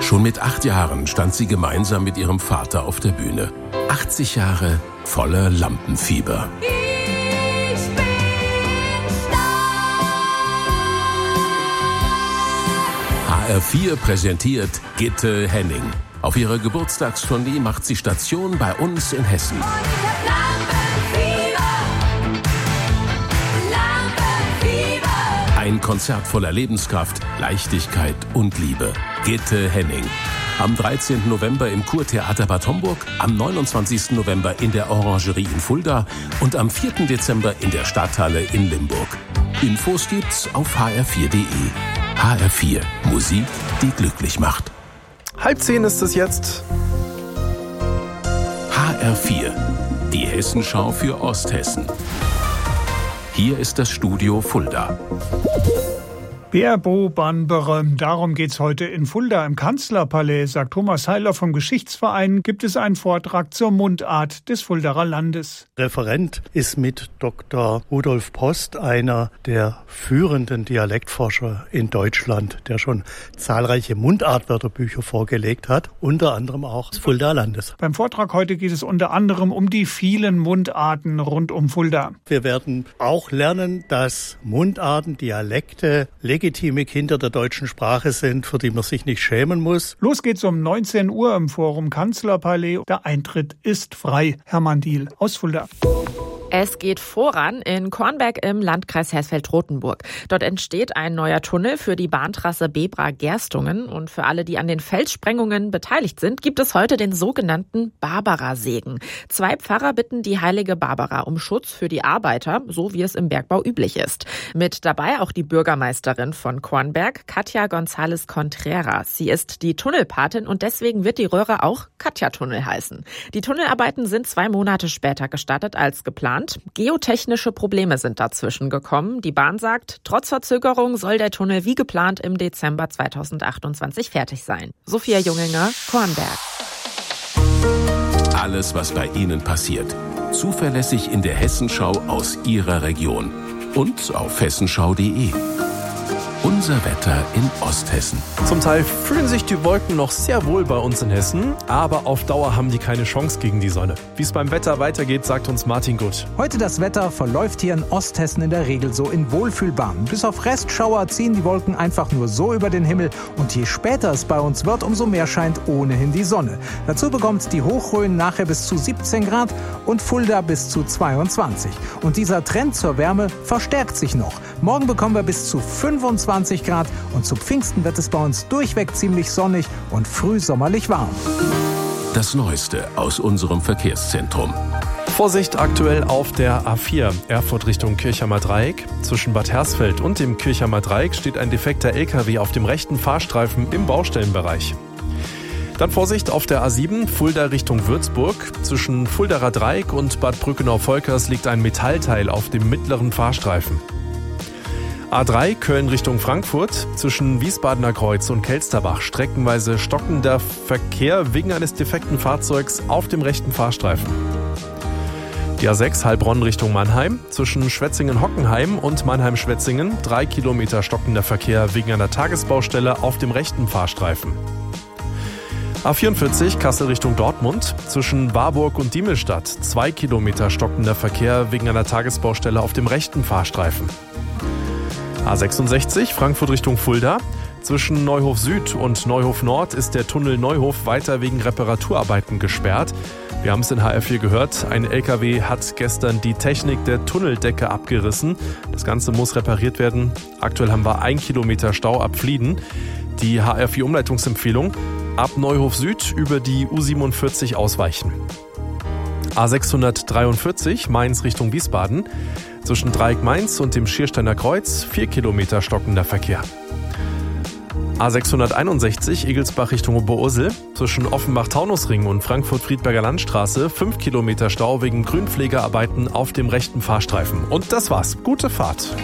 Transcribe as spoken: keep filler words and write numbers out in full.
Schon mit acht Jahren stand sie gemeinsam mit ihrem Vater auf der Bühne. achtzig Jahre voller Lampenfieber. Ich bin stark. H R vier präsentiert Gitte Henning. Auf ihrer Geburtstagstournee macht sie Station bei uns in Hessen. Und ich hab Lampenfieber. Lampenfieber. Ein Konzert voller Lebenskraft, Leichtigkeit und Liebe. Gitte Henning. Am dreizehnten November im Kurtheater Bad Homburg, am neunundzwanzigsten November in der Orangerie in Fulda und am vierten Dezember in der Stadthalle in Limburg. Infos gibt's auf h r vier punkt d e. H R vier. Musik, die glücklich macht. Halb zehn ist es jetzt. H R vier. Die Hessenschau für Osthessen. Hier ist das Studio Fulda. Bärbo-Bahn berömmt. Darum geht's heute in Fulda im Kanzlerpalais, sagt Thomas Heiler vom Geschichtsverein, gibt es einen Vortrag zur Mundart des Fuldaer Landes. Referent ist mit Doktor Rudolf Post, einer der führenden Dialektforscher in Deutschland, der schon zahlreiche Mundartwörterbücher vorgelegt hat, unter anderem auch des Fuldaer Landes. Beim Vortrag heute geht es unter anderem um die vielen Mundarten rund um Fulda. Wir werden auch lernen, dass Mundarten, Dialekte, legitime Kinder der deutschen Sprache sind, für die man sich nicht schämen muss. Los geht's um neunzehn Uhr im Forum Kanzlerpalais. Der Eintritt ist frei. Hermann Diehl aus Fulda. Es geht voran in Kornberg im Landkreis Hersfeld-Rotenburg. Dort entsteht ein neuer Tunnel für die Bahntrasse Bebra-Gerstungen. Und für alle, die an den Felssprengungen beteiligt sind, gibt es heute den sogenannten Barbara-Segen. Zwei Pfarrer bitten die heilige Barbara um Schutz für die Arbeiter, so wie es im Bergbau üblich ist. Mit dabei auch die Bürgermeisterin von Kornberg, Katja González Contreras. Sie ist die Tunnelpatin und deswegen wird die Röhre auch Katja-Tunnel heißen. Die Tunnelarbeiten sind zwei Monate später gestartet als geplant. Geotechnische Probleme sind dazwischen gekommen. Die Bahn sagt, trotz Verzögerung soll der Tunnel wie geplant im Dezember zweitausendachtundzwanzig fertig sein. Sophia Junginger, Kornberg. Alles, was bei Ihnen passiert. Zuverlässig in der Hessenschau aus Ihrer Region. Und auf hessenschau punkt d e. Unser Wetter in Osthessen. Zum Teil fühlen sich die Wolken noch sehr wohl bei uns in Hessen, aber auf Dauer haben die keine Chance gegen die Sonne. Wie es beim Wetter weitergeht, sagt uns Martin Gutt. Heute das Wetter verläuft hier in Osthessen in der Regel so in Wohlfühlbahnen. Bis auf Restschauer ziehen die Wolken einfach nur so über den Himmel und je später es bei uns wird, umso mehr scheint ohnehin die Sonne. Dazu bekommt die Hochrhön nachher bis zu siebzehn Grad und Fulda bis zu zweiundzwanzig. Und dieser Trend zur Wärme verstärkt sich noch. Morgen bekommen wir bis zu fünfundzwanzig Grad und zu Pfingsten wird es bei uns durchweg ziemlich sonnig und frühsommerlich warm. Das Neueste aus unserem Verkehrszentrum. Vorsicht aktuell auf der A vier, Erfurt Richtung Kirchheimer Dreieck. Zwischen Bad Hersfeld und dem Kirchheimer Dreieck steht ein defekter L K W auf dem rechten Fahrstreifen im Baustellenbereich. Dann Vorsicht auf der A sieben, Fulda Richtung Würzburg. Zwischen Fuldaer Dreieck und Bad Brückenau-Volkers liegt ein Metallteil auf dem mittleren Fahrstreifen. A drei, Köln Richtung Frankfurt. Zwischen Wiesbadener Kreuz und Kelsterbach streckenweise stockender Verkehr wegen eines defekten Fahrzeugs auf dem rechten Fahrstreifen. Die A sechs, Heilbronn Richtung Mannheim. Zwischen Schwetzingen-Hockenheim und Mannheim-Schwetzingen drei Kilometer stockender Verkehr wegen einer Tagesbaustelle auf dem rechten Fahrstreifen. A vierundvierzig, Kassel Richtung Dortmund. Zwischen Warburg und Diemelstadt zwei Kilometer stockender Verkehr wegen einer Tagesbaustelle auf dem rechten Fahrstreifen. A sechsundsechzig, Frankfurt Richtung Fulda. Zwischen Neuhof Süd und Neuhof Nord ist der Tunnel Neuhof weiter wegen Reparaturarbeiten gesperrt. Wir haben es in H R vier gehört, ein L K W hat gestern die Technik der Tunneldecke abgerissen. Das Ganze muss repariert werden. Aktuell haben wir ein Kilometer Stau ab Flieden. Die H R vier Umleitungsempfehlung, ab Neuhof Süd über die U siebenundvierzig ausweichen. A sechshundertdreiundvierzig, Mainz Richtung Wiesbaden. Zwischen Dreieck Mainz und dem Schiersteiner Kreuz vier Kilometer stockender Verkehr. A sechshunderteinundsechzig, Egelsbach Richtung Oberursel. Zwischen Offenbach-Taunusring und Frankfurt-Friedberger Landstraße fünf Kilometer Stau wegen Grünpflegearbeiten auf dem rechten Fahrstreifen. Und das war's. Gute Fahrt.